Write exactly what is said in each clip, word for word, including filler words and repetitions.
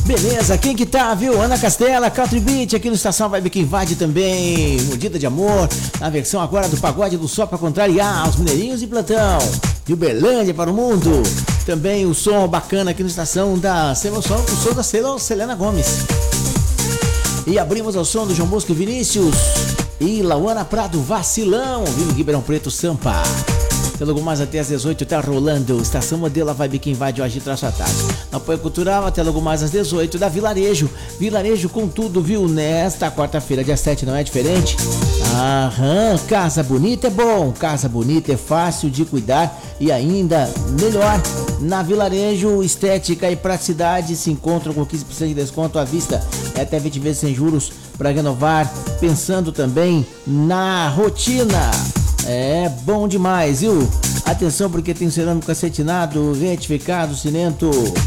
Beleza, quem que tá, viu? Ana Castela, Country Beat, aqui no Estação Vibe que invade também. Mordida de Amor, na versão agora do pagode do Só pra contrariar os mineirinhos de plantão. De Uberlândia para o mundo. Também o som bacana aqui no Estação da Selena, o som da Selena Gomes. E abrimos ao som do João Bosco Vinícius e Lauana Prado, Vacilão, viu? Ribeirão Preto, Sampa. Tem logo mais até às dezoito, tá rolando Estação Modelo, a Vibe que invade hoje, traço à tarde. No apoio cultural, até logo mais às dezoito, da Vilarejo. Vilarejo com tudo, viu? Nesta quarta-feira, dia sete, não é diferente? Aham, casa bonita é bom, casa bonita é fácil de cuidar e ainda melhor. Na Vilarejo, estética e praticidade se encontram com quinze por cento de desconto à vista. É até vinte vezes sem juros para renovar, pensando também na rotina. É bom demais, viu? Atenção, porque tem cerâmico acetinado, retificado, cimento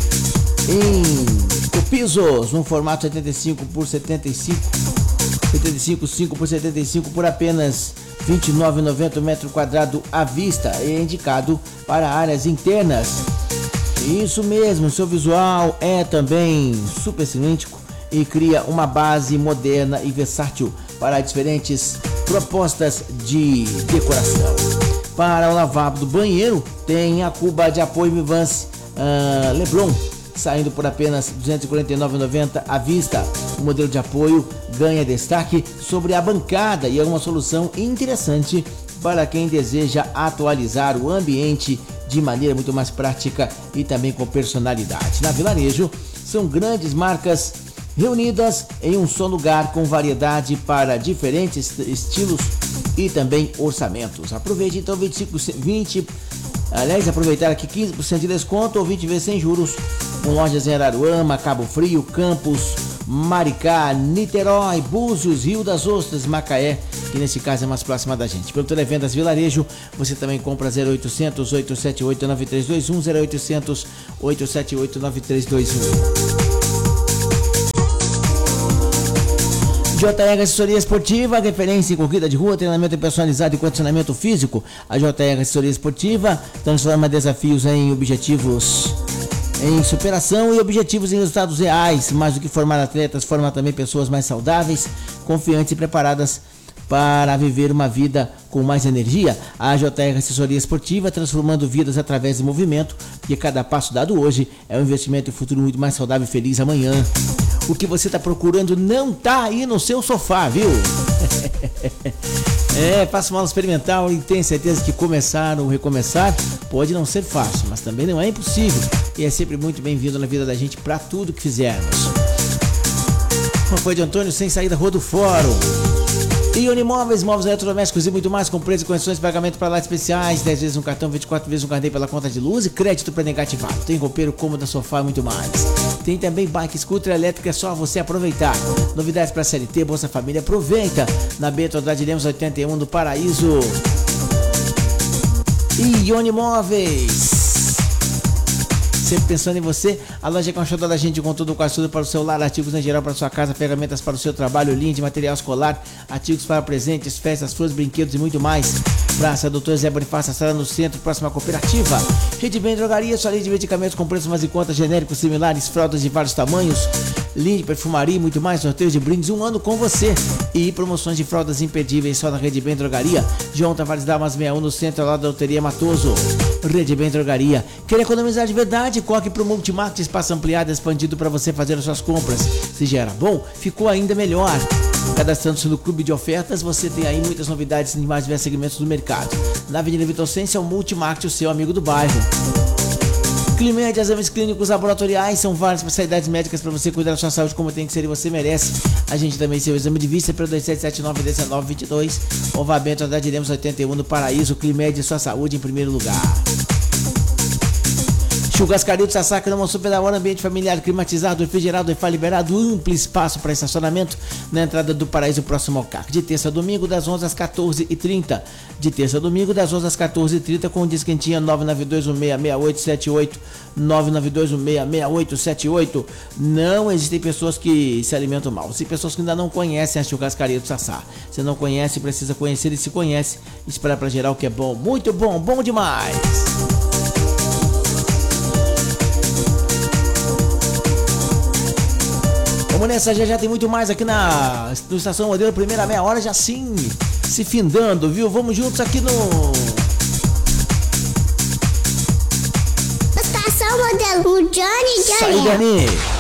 em pisos, no formato setenta e cinco por setenta e cinco, setenta e cinco, cinco por setenta e cinco por apenas vinte e nove reais e noventa centavos metro quadrado à vista. É indicado para áreas internas. Isso mesmo, seu visual é também super cilíndrico e cria uma base moderna e versátil para diferentes propostas de decoração. Para o lavabo do banheiro, tem a cuba de apoio Vivance uh, Leblon, saindo por apenas duzentos e quarenta e nove reais e noventa centavos à vista. O modelo de apoio ganha destaque sobre a bancada e é uma solução interessante para quem deseja atualizar o ambiente de maneira muito mais prática e também com personalidade. Na Vilarejo, são grandes marcas reunidas em um só lugar com variedade para diferentes estilos e também orçamentos. Aproveite então vinte e cinco, vinte, aliás, aproveitar aqui quinze por cento de desconto ou vinte vezes sem juros com lojas em Araruama, Cabo Frio, Campos, Maricá, Niterói, Búzios, Rio das Ostras, Macaé, que nesse caso é mais próxima da gente. Pelo Televendas Vilarejo, você também compra zero oitocentos, oito sete oito, nove três dois um, zero oitocentos, oito sete oito, nove três dois um. J R Assessoria Esportiva, referência em corrida de rua, treinamento personalizado e condicionamento físico. A J R Assessoria Esportiva transforma desafios em objetivos, em superação e objetivos em resultados reais. Mais do que formar atletas, forma também pessoas mais saudáveis, confiantes e preparadas para viver uma vida com mais energia. A J R Assessoria Esportiva, transformando vidas através do movimento, porque cada passo dado hoje é um investimento em um futuro muito mais saudável e feliz amanhã. O que você está procurando não está aí no seu sofá, viu? É, faça uma aula experimental e tenha certeza que começar ou recomeçar pode não ser fácil, mas também não é impossível. E é sempre muito bem-vindo na vida da gente para tudo que fizermos. Foi de Antônio, sem saída, Rua do Fórum. E Unimóveis, móveis eletrodomésticos e muito mais, com preço e condições de pagamento para lá especiais, dez vezes no cartão, vinte e quatro vezes no carnê pela conta de luz e crédito para negativado. Tem roupeiro, cômoda, sofá e muito mais. Tem também bike, scooter elétrica, é só você aproveitar. Novidades para a C L T, Bolsa Família, aproveita. Na Bento Andrade Lemos oitenta e um do Paraíso. E Unimóveis, sempre pensando em você, a loja com a show da gente com tudo, quase tudo para o celular, artigos em geral para sua casa, ferramentas para o seu trabalho, linha de material escolar, artigos para presentes, festas, flores, brinquedos e muito mais. Praça doutor Zé Bonifácio, sala no centro, próxima cooperativa. Rede Bem Drogaria, sua linha de medicamentos com preços mais em conta, genéricos similares, fraldas de vários tamanhos, linha de perfumaria e muito mais, sorteios de brindes, um ano com você. E promoções de fraldas imperdíveis só na Rede Bem Drogaria. João Tavares Damas sessenta e um no centro, ao lado da Loteria Matoso. Rede Bem Drogaria. Quer economizar de verdade? Corre para o Multimarket, espaço ampliado, expandido para você fazer as suas compras. Se já era bom, ficou ainda melhor. Cadastrando-se no clube de ofertas, você tem aí muitas novidades em mais diversos segmentos do mercado. Na Avenida Vitorcência, o Multimarket, o seu amigo do bairro. Climed, exames clínicos laboratoriais, são várias especialidades médicas para você cuidar da sua saúde como tem que ser e você merece. A gente também tem o exame de vista pelo dois sete sete nove um nove dois dois. Ova Bento Andrade Lemos oitenta e um no Paraíso. Climed, sua saúde em primeiro lugar. Churrascaria do Sassá, que não é super da hora, ambiente familiar, climatizado, refrigerado, Wi-Fi liberado, amplo espaço para estacionamento na entrada do Paraíso, próximo ao C A C. De terça a domingo, das onze às quatorze e trinta. De terça a domingo, das onze às quatorze e trinta, com o Disquentinha nove nove dois um seis seis oito sete oito, nove nove dois um seis seis oito sete oito. Não existem pessoas que se alimentam mal, existem pessoas que ainda não conhecem a Churrascaria do Sassá. Se não conhece, precisa conhecer, e se conhece, espera para gerar o que é bom, muito bom, bom demais. Vamos nessa, já já tem muito mais aqui na no Estação Modelo, primeira meia hora já sim, se findando, viu? Vamos juntos aqui no... Estação Modelo, o Johnny Johnny. Sai, Dani!